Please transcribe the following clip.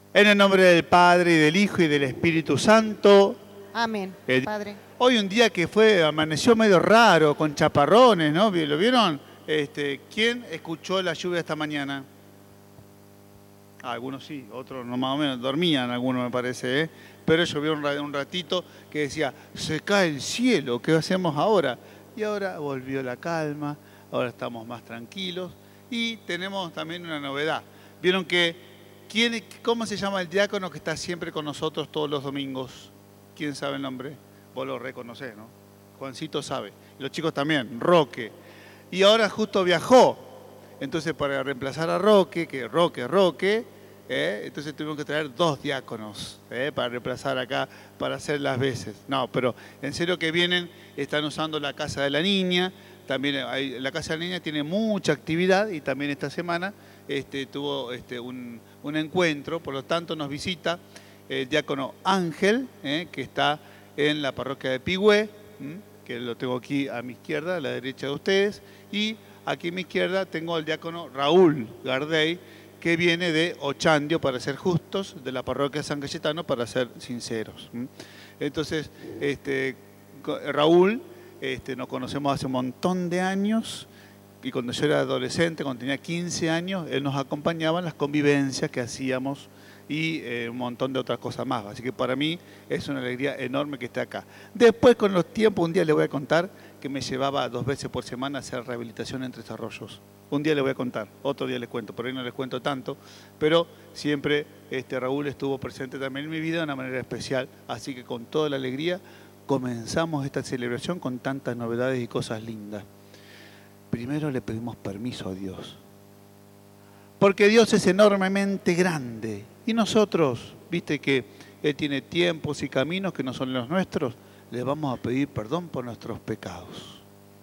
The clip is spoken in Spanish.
En el nombre del Padre, y del Hijo, y del Espíritu Santo. Amén, Eh, Padre. Hoy un día que amaneció medio raro, con chaparrones, ¿no? ¿Lo vieron? ¿Quién escuchó la lluvia esta mañana? Algunos sí, otros no, más o menos, dormían algunos me parece, ¿eh? Pero llovió un ratito que decía, se cae el cielo, ¿qué hacemos ahora? Y ahora volvió la calma, ahora estamos más tranquilos y tenemos también una novedad. Vieron que, ¿cómo se llama el diácono que está siempre con nosotros todos los domingos? ¿Quién sabe el nombre? Vos lo reconocés, ¿no? Juancito sabe. Y los chicos también, Roque. Y ahora justo viajó. Entonces, para reemplazar a Roque, entonces tuvimos que traer 2 diáconos para reemplazar acá, para hacer las veces. No, pero en serio que vienen, están usando la Casa de la Niña. También la Casa de la Niña tiene mucha actividad y también esta semana tuvo un encuentro, por lo tanto nos visita el diácono Ángel, que está en la parroquia de Pigüé, que lo tengo aquí a mi izquierda, a la derecha de ustedes, y aquí a mi izquierda tengo al diácono Raúl Gardey, que viene de Ochandio, para ser justos, de la parroquia de San Cayetano, para ser sinceros. Entonces, Raúl, nos conocemos hace un montón de años, y cuando yo era adolescente, cuando tenía 15 años, él nos acompañaba en las convivencias que hacíamos y un montón de otras cosas más. Así que para mí es una alegría enorme que esté acá. Después, con los tiempos, un día le voy a contar que me llevaba 2 veces por semana a hacer rehabilitación en Tres Arroyos. Un día le voy a contar, otro día les cuento, por ahí no les cuento tanto, pero siempre Raúl estuvo presente también en mi vida de una manera especial. Así que con toda la alegría comenzamos esta celebración con tantas novedades y cosas lindas. Primero le pedimos permiso a Dios, porque Dios es enormemente grande y nosotros, viste que Él tiene tiempos y caminos que no son los nuestros, le vamos a pedir perdón por nuestros pecados.